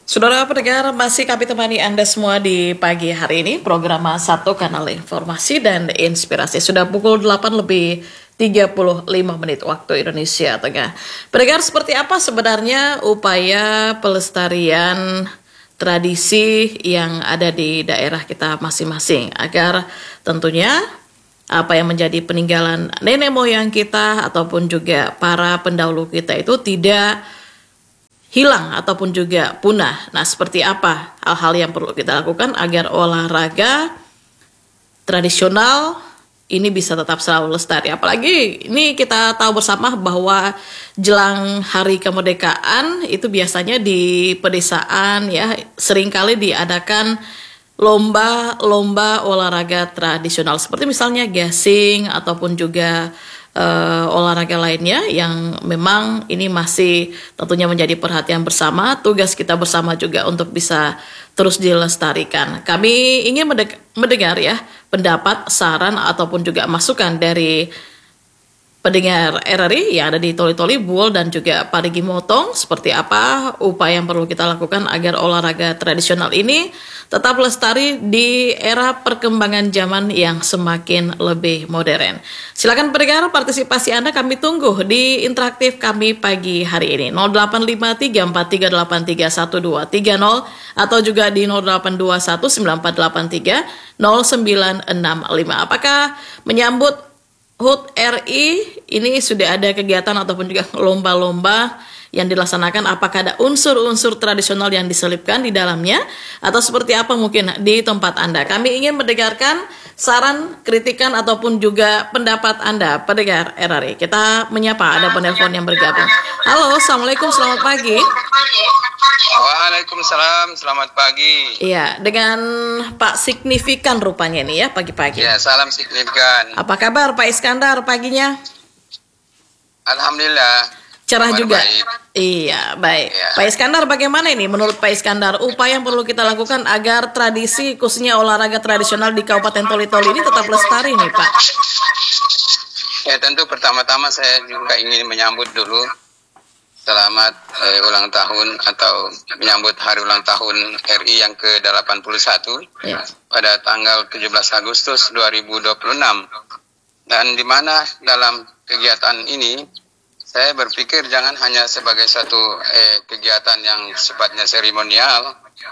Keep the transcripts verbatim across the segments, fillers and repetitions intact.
Saudara pendengar, masih kami temani Anda semua di pagi hari ini, program satu Kanal Informasi dan Inspirasi. Sudah pukul delapan lebih tiga puluh lima menit waktu Indonesia Tengah. Pendengar, seperti apa sebenarnya upaya pelestarian tradisi yang ada di daerah kita masing-masing, agar tentunya apa yang menjadi peninggalan nenek moyang kita ataupun juga para pendahulu kita itu tidak hilang ataupun juga punah. Nah, seperti apa hal-hal yang perlu kita lakukan agar olahraga tradisional ini bisa tetap selalu lestari. Apalagi ini kita tahu bersama bahwa jelang hari kemerdekaan itu biasanya di pedesaan ya seringkali diadakan lomba-lomba olahraga tradisional seperti misalnya gasing ataupun juga Uh, olahraga lainnya yang memang ini masih tentunya menjadi perhatian bersama, tugas kita bersama juga untuk bisa terus dilestarikan. Kami ingin mendek- mendengar ya pendapat, saran ataupun juga masukan dari pendengar R R I yang ada di Toli-Toli, Buol dan juga Parigi Motong, seperti apa upaya yang perlu kita lakukan agar olahraga tradisional ini tetap lestari di era perkembangan zaman yang semakin lebih modern. Silakan pendengar, partisipasi Anda kami tunggu di interaktif kami pagi hari ini nol delapan lima tiga empat tiga delapan tiga satu dua tiga nol atau juga di nol delapan dua satu sembilan empat delapan tiga nol sembilan enam lima. Apakah menyambut H U T R I ini sudah ada kegiatan ataupun juga lomba-lomba yang dilaksanakan, apakah ada unsur-unsur tradisional yang diselipkan di dalamnya atau seperti apa mungkin di tempat Anda? Kami ingin mendengarkan saran, kritikan ataupun juga pendapat Anda, pendengar R R I. Kita menyapa, ada penelpon yang bergabung. Halo, Assalamualaikum, selamat pagi. Waalaikumsalam, selamat pagi. Iya, dengan Pak Signifikan rupanya ini ya pagi-pagi. Ya, salam signifikan. Apa kabar Pak Iskandar paginya? Alhamdulillah. Cerah Kabar juga. Baik. Iya, baik. Ya. Pak Iskandar, bagaimana ini menurut Pak Iskandar upaya yang perlu kita lakukan agar tradisi khususnya olahraga tradisional di Kabupaten Toli-Toli ini tetap lestari nih, Pak? Ya, tentu pertama-tama saya juga ingin menyambut dulu selamat eh, ulang tahun atau menyambut hari ulang tahun R I yang ke delapan puluh satu Ya. pada tanggal tujuh belas Agustus dua ribu dua puluh enam. Dan di mana dalam kegiatan ini saya berpikir jangan hanya sebagai satu eh, kegiatan yang sifatnya seremonial,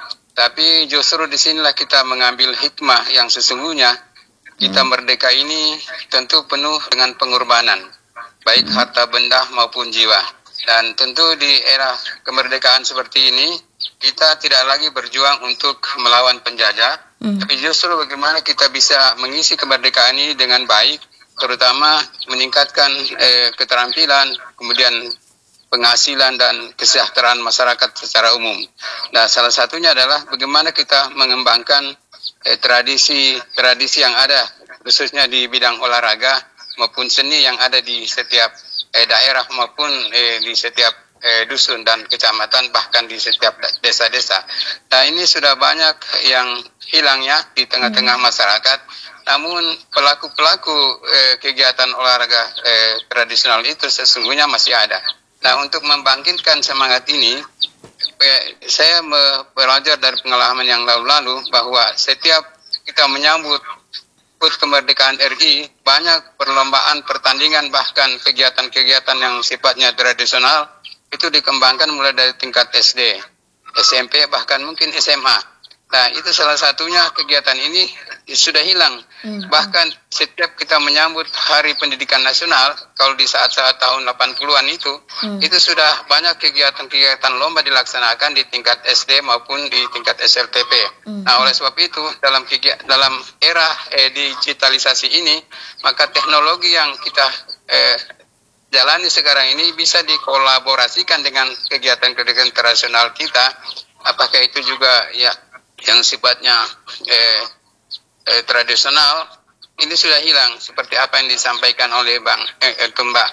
tapi justru disinilah kita mengambil hikmah yang sesungguhnya. Kita merdeka ini tentu penuh dengan pengorbanan, baik harta benda maupun jiwa. Dan tentu di era kemerdekaan seperti ini, kita tidak lagi berjuang untuk melawan penjajah, hmm. tapi justru bagaimana kita bisa mengisi kemerdekaan ini dengan baik, terutama meningkatkan eh, keterampilan, kemudian penghasilan dan kesejahteraan masyarakat secara umum. Nah, salah satunya adalah bagaimana kita mengembangkan eh, tradisi-tradisi yang ada, khususnya di bidang olahraga maupun seni yang ada di setiap eh, daerah maupun eh, di setiap eh, dusun dan kecamatan, bahkan di setiap desa-desa. Nah, ini sudah banyak yang hilang ya di tengah-tengah masyarakat. Namun pelaku-pelaku eh, kegiatan olahraga eh, tradisional itu sesungguhnya masih ada. Nah, untuk membangkitkan semangat ini, eh, saya belajar dari pengalaman yang lalu-lalu bahwa setiap kita menyambut H U T kemerdekaan R I, banyak perlombaan, pertandingan, bahkan kegiatan-kegiatan yang sifatnya tradisional itu dikembangkan mulai dari tingkat S D, S M P, bahkan mungkin S M A. Nah, itu salah satunya kegiatan ini sudah hilang. Hmm. Bahkan setiap kita menyambut Hari Pendidikan Nasional, kalau di saat-saat tahun delapan puluhan itu, hmm. itu sudah banyak kegiatan-kegiatan lomba dilaksanakan di tingkat S D maupun di tingkat S L T P. Hmm. Nah, oleh sebab itu, dalam dalam era eh, digitalisasi ini, maka teknologi yang kita eh, jalani sekarang ini bisa dikolaborasikan dengan kegiatan-kegiatan tradisional kita. Apakah itu juga ya yang sifatnya eh, eh, tradisional ini sudah hilang, seperti apa yang disampaikan oleh Bang eh, itu Mbak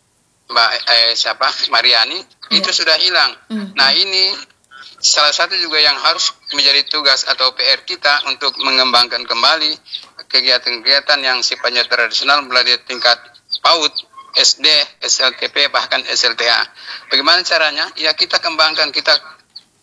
Mbak eh, siapa Mariani, ya. Itu sudah hilang. Mm-hmm. Nah, ini salah satu juga yang harus menjadi tugas atau P R kita untuk mengembangkan kembali kegiatan-kegiatan yang sifatnya tradisional mulai dari tingkat PAUD, S D, S L T P, bahkan S L T A. Bagaimana caranya? Ya, kita kembangkan, kita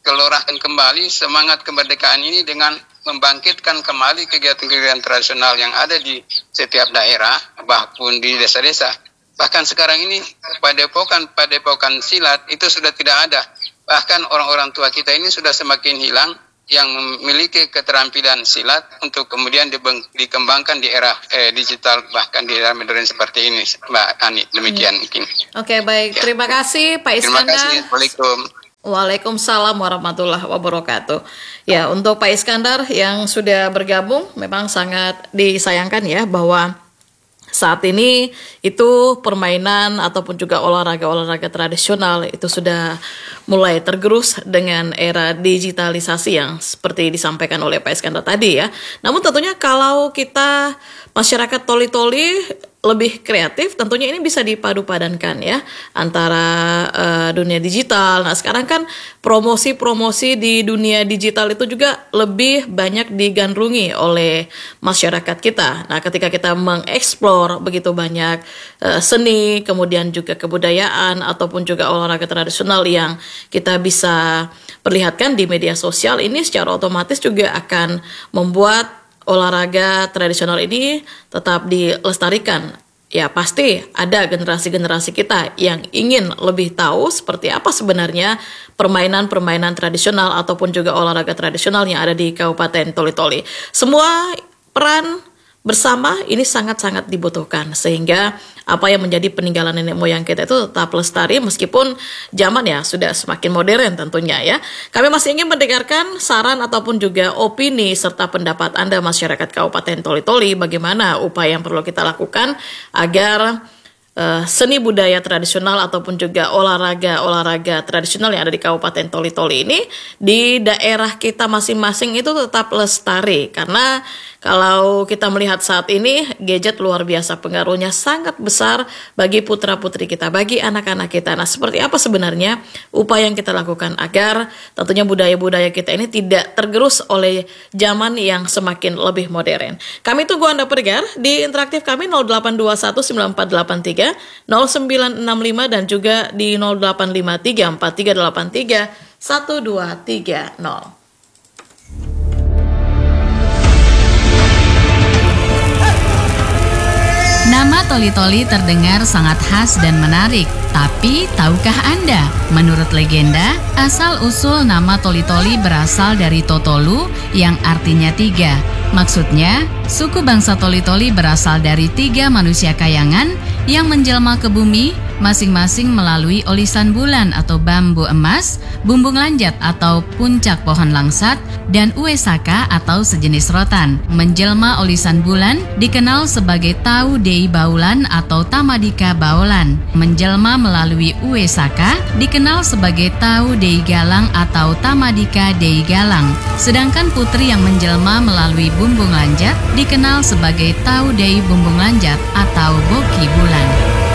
menggelorakan kembali semangat kemerdekaan ini dengan membangkitkan kembali kegiatan-kegiatan tradisional yang ada di setiap daerah, bahkan di desa-desa. Bahkan sekarang ini padepokan-padepokan silat itu sudah tidak ada. Bahkan orang-orang tua kita ini sudah semakin hilang yang memiliki keterampilan silat untuk kemudian dikembangkan di era eh, digital, bahkan di era modern seperti ini, Mbak Ani. Demikian mungkin. Oke, baik. Ya. Terima kasih Pak Iskandar. Terima kasih. Waalaikumsalam. Waalaikumsalam warahmatullahi wabarakatuh. Ya, untuk Pak Iskandar yang sudah bergabung, memang sangat disayangkan ya bahwa saat ini itu permainan ataupun juga olahraga-olahraga tradisional itu sudah mulai tergerus dengan era digitalisasi yang seperti disampaikan oleh Pak Iskandar tadi ya. Namun tentunya kalau kita masyarakat toli-toli lebih kreatif, tentunya ini bisa dipadu-padankan ya antara uh, dunia digital. Nah sekarang kan promosi-promosi di dunia digital itu juga lebih banyak digandrungi oleh masyarakat kita. Nah ketika kita mengeksplor begitu banyak uh, seni, kemudian juga kebudayaan ataupun juga olahraga tradisional yang kita bisa perlihatkan di media sosial, ini secara otomatis juga akan membuat olahraga tradisional ini tetap dilestarikan. Ya pasti ada generasi-generasi kita yang ingin lebih tahu seperti apa sebenarnya permainan-permainan tradisional ataupun juga olahraga tradisional yang ada di Kabupaten Toli-Toli. Semua peran bersama ini sangat-sangat dibutuhkan sehingga apa yang menjadi peninggalan nenek moyang kita itu tetap lestari meskipun zaman ya sudah semakin modern tentunya ya. Kami masih ingin mendengarkan saran ataupun juga opini serta pendapat Anda masyarakat Kabupaten Toli-Toli, bagaimana upaya yang perlu kita lakukan agar Uh, seni budaya tradisional ataupun juga olahraga-olahraga tradisional yang ada di Kabupaten Toli-Toli ini di daerah kita masing-masing itu tetap lestari. Karena kalau kita melihat saat ini gadget luar biasa pengaruhnya sangat besar bagi putra-putri kita, bagi anak-anak kita. Nah seperti apa sebenarnya upaya yang kita lakukan agar tentunya budaya-budaya kita ini tidak tergerus oleh zaman yang semakin lebih modern. Kami tunggu Anda pendengar di interaktif kami nol delapan dua satu sembilan empat delapan tiga nol sembilan enam lima dan juga di nol delapan lima tiga empat tiga delapan tiga satu dua tiga nol. Nama Toli-Toli terdengar sangat khas dan menarik. Tapi, tahukah Anda? Menurut legenda, asal-usul nama Toli-Toli berasal dari Totolu yang artinya tiga. Maksudnya, suku bangsa Toli-Toli berasal dari tiga manusia kayangan yang menjelma ke bumi masing-masing melalui olisan bulan atau bambu emas, bumbung lanjat atau puncak pohon langsat, dan uesaka atau sejenis rotan. Menjelma olisan bulan dikenal sebagai Tau Dei Baulan atau Tamadika Baulan. Menjelma melalui uesaka dikenal sebagai Tau Dei Galang atau Tamadika Dei Galang. Sedangkan putri yang menjelma melalui bumbung lanjat dikenal sebagai Tau Dei Bumbung Lanjat atau Boki Bulan.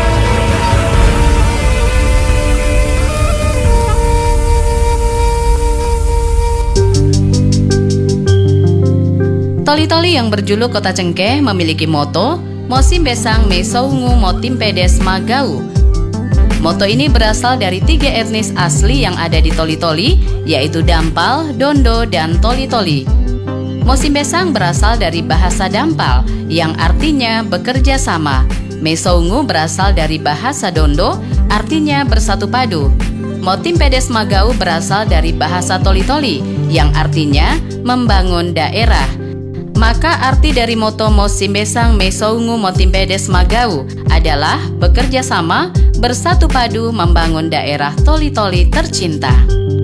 Toli-Toli yang berjuluk Kota Cengkeh memiliki moto Mosim Besang Me Soungu Motim Pedes Magau. Moto ini berasal dari tiga etnis asli yang ada di Toli-Toli, yaitu Dampal, Dondo, dan Toli-Toli. Mosim Besang berasal dari bahasa Dampal yang artinya bekerja sama. Me Soungu berasal dari bahasa Dondo, artinya bersatu padu. Motim Pedes Magau berasal dari bahasa Toli-Toli yang artinya membangun daerah. Maka arti dari moto Mosim Besang Me Soungu Motim Pedes Magau adalah bekerja sama, bersatu padu membangun daerah Toli-Toli tercinta.